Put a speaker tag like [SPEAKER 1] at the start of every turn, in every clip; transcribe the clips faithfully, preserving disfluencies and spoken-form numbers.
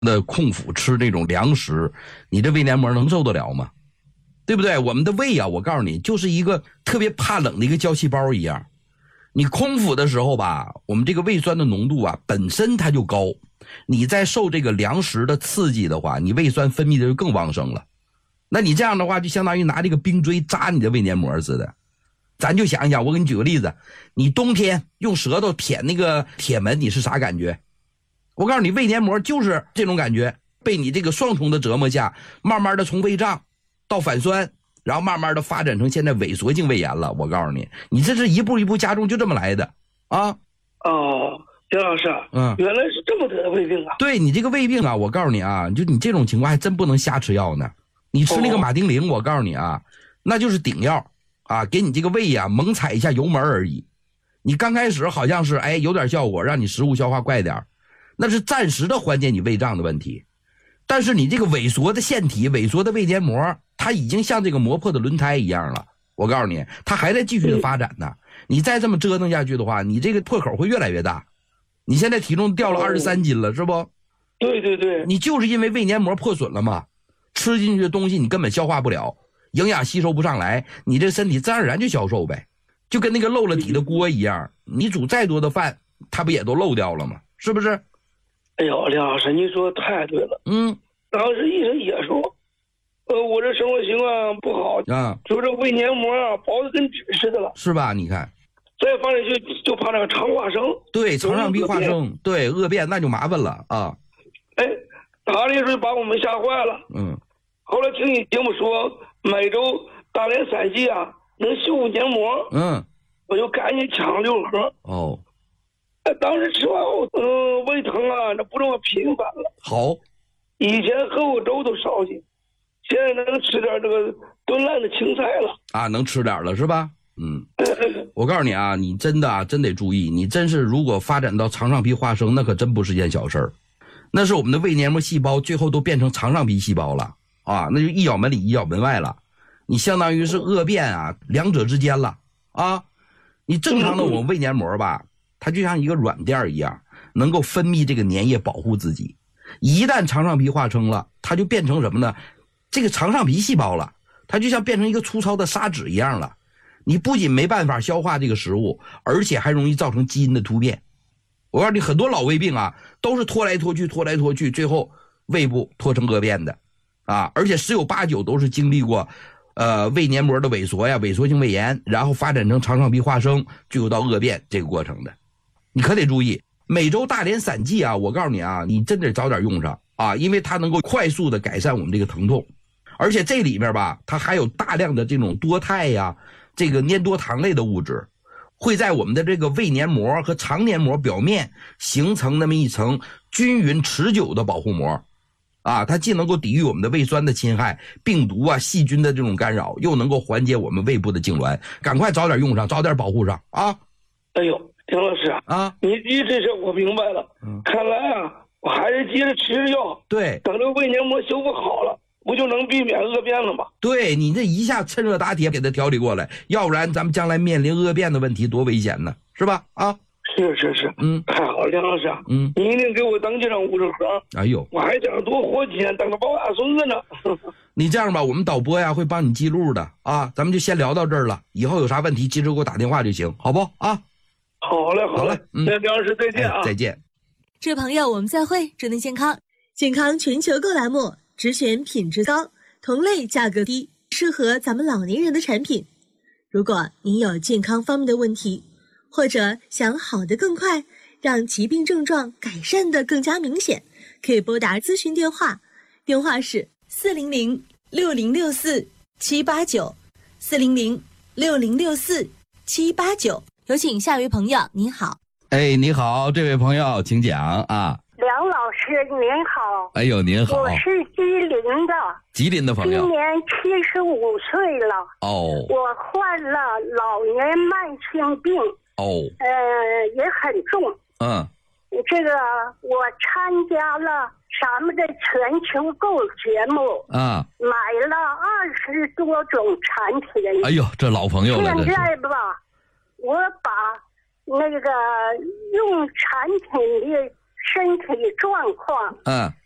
[SPEAKER 1] 的空腹吃这种粮食，你这胃黏膜能受得了吗？对不对？我们的胃啊，我告诉你，就是一个特别怕冷的一个胶细胞一样。你空腹的时候吧，我们这个胃酸的浓度啊本身它就高，你再受这个粮食的刺激的话，你胃酸分泌的就更旺盛了。那你这样的话就相当于拿这个冰锥扎你的胃黏膜似的。咱就想一想，我给你举个例子，你冬天用舌头舔那个铁门，你是啥感觉？我告诉你，胃黏膜就是这种感觉，被你这个双重的折磨下，慢慢的从胃胀到反酸，然后慢慢的发展成现在萎缩性胃炎了。我告诉你，你这是一步一步加重，就这么来的啊。
[SPEAKER 2] 哦，丁老师，
[SPEAKER 1] 嗯，
[SPEAKER 2] 原来是这么得的胃病啊。
[SPEAKER 1] 对，你这个胃病啊，我告诉你啊，就你这种情况还真不能瞎吃药呢。你吃那个马丁啉，我告诉你啊，那就是顶药啊，给你这个胃呀、啊、猛踩一下油门而已。你刚开始好像是哎有点效果，让你食物消化快点，那是暂时的缓解你胃胀的问题。但是你这个萎缩的腺体、萎缩的胃黏膜，它已经像这个磨破的轮胎一样了。我告诉你，它还在继续的发展呢。你再这么折腾下去的话，你这个破口会越来越大。你现在体重掉了二十三斤了，是不？
[SPEAKER 2] 对对对，
[SPEAKER 1] 你就是因为胃黏膜破损了嘛，吃进去的东西你根本消化不了，营养吸收不上来，你这身体自然而然就消瘦呗，就跟那个漏了底的锅一样，你煮再多的饭，它不也都漏掉了吗？是不是？
[SPEAKER 2] 哎呦，梁老师，您说的太对了。
[SPEAKER 1] 嗯，
[SPEAKER 2] 当时医生也说，呃，我这生活习惯不好
[SPEAKER 1] 啊，
[SPEAKER 2] 就这胃黏膜啊薄的跟纸似的了，
[SPEAKER 1] 是吧？你看，
[SPEAKER 2] 再放进去就怕那个肠化生，
[SPEAKER 1] 对，肠上壁化生，对，恶变那就麻烦了啊。
[SPEAKER 2] 哎，打的时候把我们吓坏了。
[SPEAKER 1] 嗯，
[SPEAKER 2] 后来听你节目说，每周大连散剂啊能修复黏膜，
[SPEAKER 1] 嗯，
[SPEAKER 2] 我就赶紧抢六盒。
[SPEAKER 1] 哦，
[SPEAKER 2] 哎，当时吃完后，嗯、呃，胃疼啊，那不这么频繁了。
[SPEAKER 1] 好，
[SPEAKER 2] 以前喝过粥都烧心，现在能吃点这个炖烂的青菜了
[SPEAKER 1] 啊，能吃点了是吧？嗯，我告诉你啊，你真的啊，真得注意，你真是如果发展到肠上皮化生，那可真不是件小事儿，那是我们的胃黏膜细胞最后都变成肠上皮细胞了啊，那就一咬门里一咬门外了，你相当于是恶变啊，两者之间了啊。你正常的我们胃黏膜吧，它就像一个软垫一样，能够分泌这个粘液保护自己。一旦肠上皮化生了，它就变成什么呢？这个肠上皮细胞了，它就像变成一个粗糙的砂纸一样了。你不仅没办法消化这个食物，而且还容易造成基因的突变。我告诉你，很多老胃病啊，都是拖来拖去，拖来拖去，最后胃部拖成恶变的，啊，而且十有八九都是经历过，呃，胃黏膜的萎缩呀，萎缩性胃炎，然后发展成肠上皮化生，最后到恶变这个过程的。你可得注意，每周大连散剂啊，我告诉你啊，你真得早点用上啊，因为它能够快速的改善我们这个疼痛，而且这里面吧，它还有大量的这种多肽呀。这个粘多糖类的物质会在我们的这个胃黏膜和肠黏膜表面形成那么一层均匀持久的保护膜啊，它既能够抵御我们的胃酸的侵害，病毒啊细菌的这种干扰，又能够缓解我们胃部的痉挛，赶快早点用上，早点保护上啊。
[SPEAKER 2] 哎呦，丁老师
[SPEAKER 1] 啊，
[SPEAKER 2] 你你这是我明白了、嗯、看来啊我还得接着吃着药，
[SPEAKER 1] 对，
[SPEAKER 2] 等这胃黏膜修复好了，不就能避免恶变了吗？
[SPEAKER 1] 对，你这一下趁热打铁给它调理过来，要不然咱们将来面临恶变的问题多危险呢，是吧？啊，
[SPEAKER 2] 是是是，
[SPEAKER 1] 嗯，
[SPEAKER 2] 太好了，梁老师，
[SPEAKER 1] 嗯，
[SPEAKER 2] 你一定给我登记上五十盒。
[SPEAKER 1] 哎呦，
[SPEAKER 2] 我还想多活几年，当个抱大孙子呢。
[SPEAKER 1] 你这样吧，我们导播呀会帮你记录的啊，咱们就先聊到这儿了，以后有啥问题及时给我打电话就行，好不啊？
[SPEAKER 2] 好嘞，好嘞，嗯，那梁老师再见啊、
[SPEAKER 1] 哎，再见。
[SPEAKER 3] 这位朋友，我们再会，祝您健康。健康全球购栏目，只选品质高、同类价格低、适合咱们老年人的产品。如果您有健康方面的问题，或者想好得更快，让疾病症状改善得更加明显，可以拨打咨询电话，电话是四零零六零六四七八九，四零零六零六四七八九。有请下一位朋友，您好。
[SPEAKER 1] 哎，你好，这位朋友，请讲啊。
[SPEAKER 4] 梁老师您好。
[SPEAKER 1] 哎呦，您好。
[SPEAKER 4] 我是吉林的。
[SPEAKER 1] 吉林的朋友。
[SPEAKER 4] 今年七十五岁了。
[SPEAKER 1] 哦。
[SPEAKER 4] 我患了老年慢性病。
[SPEAKER 1] 哦。
[SPEAKER 4] 呃，也很重。
[SPEAKER 1] 嗯。
[SPEAKER 4] 这个我参加了咱们的全球购节目。
[SPEAKER 1] 啊。
[SPEAKER 4] 买了二十多种产品。
[SPEAKER 1] 哎呦，这老朋友了。
[SPEAKER 4] 现在吧，我把那个用产品的身体状况，
[SPEAKER 1] 嗯，
[SPEAKER 4] 和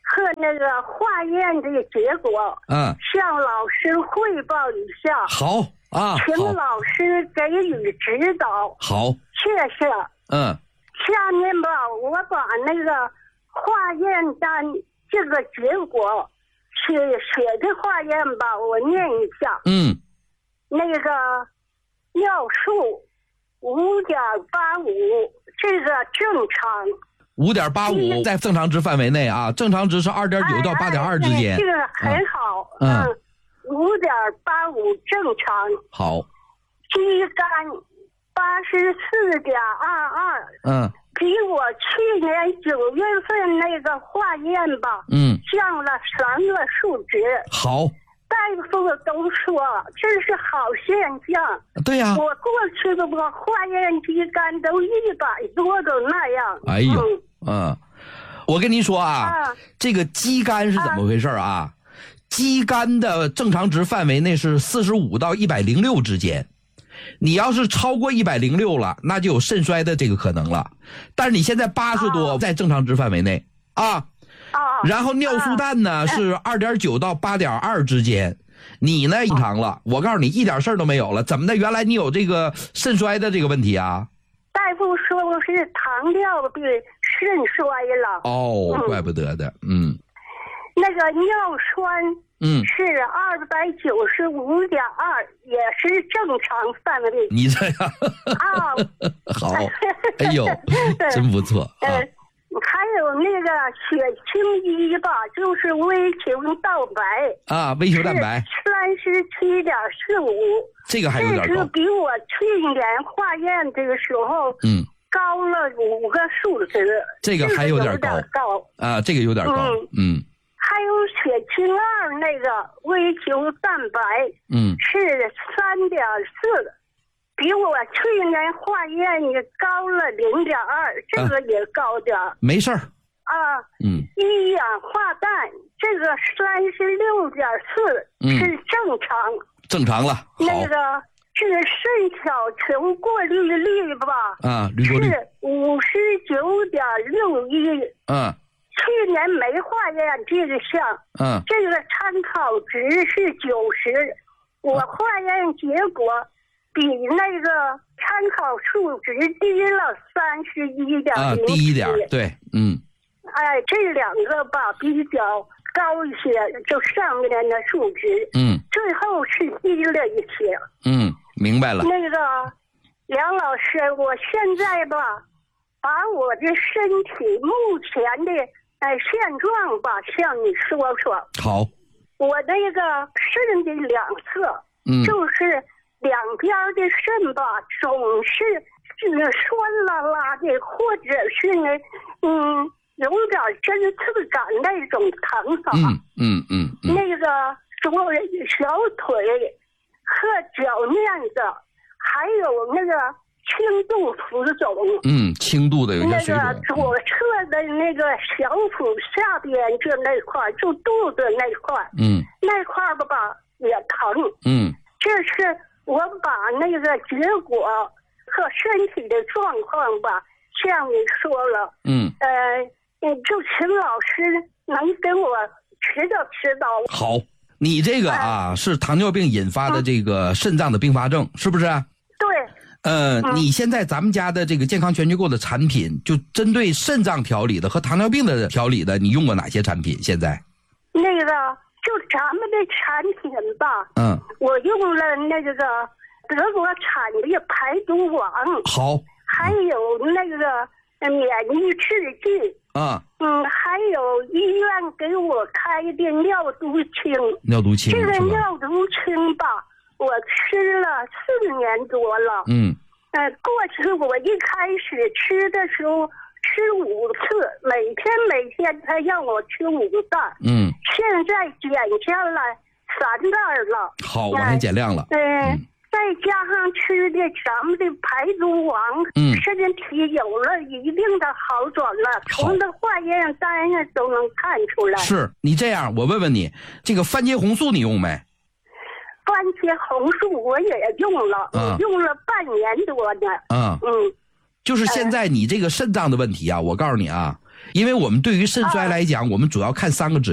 [SPEAKER 4] 那个化验的结果，
[SPEAKER 1] 嗯，
[SPEAKER 4] 向老师汇报一下。
[SPEAKER 1] 好啊，
[SPEAKER 4] 请
[SPEAKER 1] 好
[SPEAKER 4] 老师给予指导。
[SPEAKER 1] 好，
[SPEAKER 4] 谢谢。
[SPEAKER 1] 嗯，
[SPEAKER 4] 下面吧，我把那个化验单这个结果写写的化验吧，我念一下。
[SPEAKER 1] 嗯，
[SPEAKER 4] 那个尿素五点八五，这个正常。
[SPEAKER 1] 五点八五在正常值范围内啊，正常值是二点九到八点二之间。
[SPEAKER 4] 哎哎这个很好。
[SPEAKER 1] 嗯，
[SPEAKER 4] 五点八五正常。
[SPEAKER 1] 好。
[SPEAKER 4] 肌酐八十四点二二。
[SPEAKER 1] 嗯。
[SPEAKER 4] 比我去年九月份那个化验吧，
[SPEAKER 1] 嗯，
[SPEAKER 4] 降了三个数值。
[SPEAKER 1] 好。
[SPEAKER 4] 大夫都说这是好现象。
[SPEAKER 1] 对呀、啊。
[SPEAKER 4] 我过去的我化验肌酐都一百多都那样。
[SPEAKER 1] 哎呦，嗯，嗯我跟您说啊，
[SPEAKER 4] 啊
[SPEAKER 1] 这个肌酐是怎么回事啊？啊肌酐的正常值范围内是四十五到一百零六之间。你要是超过一百零六了，那就有肾衰的这个可能了。但是你现在八十多，在正常值范围内啊。
[SPEAKER 4] 啊。
[SPEAKER 1] 然后尿素氮呢、啊、是二点九到八点二之间。你呢正常了，我告诉你一点事儿都没有了。怎么的？原来你有这个肾衰的这个问题啊？
[SPEAKER 4] 大夫说我是糖尿病肾衰了。
[SPEAKER 1] 哦，怪不得的。嗯。
[SPEAKER 4] 那个尿酸。
[SPEAKER 1] 嗯，
[SPEAKER 4] 是二百九十五点二，也是正常范围。
[SPEAKER 1] 你这样
[SPEAKER 4] 啊，
[SPEAKER 1] 好，哎呦，真不错啊！
[SPEAKER 4] 呃，还有那个血清一吧，就是微球蛋白
[SPEAKER 1] 啊，微球蛋白
[SPEAKER 4] 三十七点四五，
[SPEAKER 1] 这个还有点高，
[SPEAKER 4] 这是比我去年化验这个时候嗯高了五个数值，
[SPEAKER 1] 这个还有点高，
[SPEAKER 4] 这个有点高
[SPEAKER 1] 啊，这个有点高，嗯。嗯
[SPEAKER 4] 还有血清二那个微球蛋白，
[SPEAKER 1] 嗯，是
[SPEAKER 4] 三点四，比我去年化验也高了零点二，这个也高点、啊。
[SPEAKER 1] 没事儿。
[SPEAKER 4] 啊，
[SPEAKER 1] 嗯，
[SPEAKER 4] 一氧化氮这个三十六点四是正常、嗯，
[SPEAKER 1] 正常了。
[SPEAKER 4] 那个是肾小球过滤率吧？
[SPEAKER 1] 啊，滤过率
[SPEAKER 4] 是五十九点六一。
[SPEAKER 1] 嗯。
[SPEAKER 4] 去年没化验这个项，
[SPEAKER 1] 嗯，
[SPEAKER 4] 这个参考值是九十，我化验结果比那个参考数值低了三十一点零七，
[SPEAKER 1] 啊，低一点，对，嗯，
[SPEAKER 4] 哎，这两个吧比较高一些，就上面的数值，
[SPEAKER 1] 嗯，最
[SPEAKER 4] 后是低了一些，
[SPEAKER 1] 嗯，明白了。
[SPEAKER 4] 那个梁老师，我现在吧，把我的身体目前的。哎，现状吧，向你说说。
[SPEAKER 1] 好，
[SPEAKER 4] 我那个肾的两侧，
[SPEAKER 1] 嗯，
[SPEAKER 4] 就是两边的肾吧，总是是酸啦啦的，或者是呢，嗯，有点针刺感那种疼法。
[SPEAKER 1] 嗯嗯嗯嗯。
[SPEAKER 4] 那个左小腿和脚面子，还有那个。轻度浮肿，
[SPEAKER 1] 嗯，轻度的有些水肿。
[SPEAKER 4] 那个左侧的那个小腹下边这那块，就肚子那块，
[SPEAKER 1] 嗯，
[SPEAKER 4] 那块吧吧也疼，
[SPEAKER 1] 嗯，
[SPEAKER 4] 这是我把那个结果和身体的状况吧向你说了，
[SPEAKER 1] 嗯，
[SPEAKER 4] 呃，就请老师能给我指导指导。
[SPEAKER 1] 好，你这个啊是糖尿病引发的这个肾脏的并发症，是不是？
[SPEAKER 4] 对。
[SPEAKER 1] 呃、嗯，你现在咱们家的这个健康全结构的产品，就针对肾脏调理的和糖尿病的调理的，你用过哪些产品？现在？
[SPEAKER 4] 那个就咱们的产品吧，
[SPEAKER 1] 嗯，
[SPEAKER 4] 我用了那个德国产的排毒王，
[SPEAKER 1] 好，
[SPEAKER 4] 还有那个免疫制剂，
[SPEAKER 1] 啊，
[SPEAKER 4] 嗯，还有医院给我开的尿毒清，
[SPEAKER 1] 尿毒清，
[SPEAKER 4] 这个尿毒清吧。我吃了四年多了，
[SPEAKER 1] 嗯，
[SPEAKER 4] 呃，过去我一开始吃的时候吃五次，每天每天他让我吃五袋，
[SPEAKER 1] 嗯，
[SPEAKER 4] 现在减下来三袋了。
[SPEAKER 1] 好，往下减量了。
[SPEAKER 4] 呃、嗯，再加上吃的咱们的排毒王，
[SPEAKER 1] 嗯，
[SPEAKER 4] 身体有了一定的好转了，从这化验单上都能看出来。
[SPEAKER 1] 是你这样，我问问你，这个番茄红素你用没？
[SPEAKER 4] 番茄红素我也用了，
[SPEAKER 1] 嗯、
[SPEAKER 4] 用了半年多呢。
[SPEAKER 1] 嗯
[SPEAKER 4] 嗯，
[SPEAKER 1] 就是现在你这个肾脏的问题啊，我告诉你啊，因为我们对于肾衰来讲，我们主要看三个指